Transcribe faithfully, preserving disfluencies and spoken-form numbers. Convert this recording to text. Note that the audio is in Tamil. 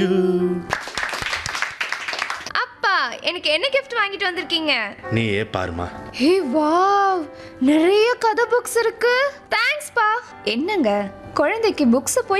அப்பா, எனக்கு என்ன gift வாங்கிட்டு வந்திருக்கீங்க? நீ ஏ பாருமா. ஹே வாவ், நிறைய கதை புக்ஸ் இருக்கு. தேங்க்ஸ் பா. என்னங்க, குழந்தைக்கு புக்ஸ் போய்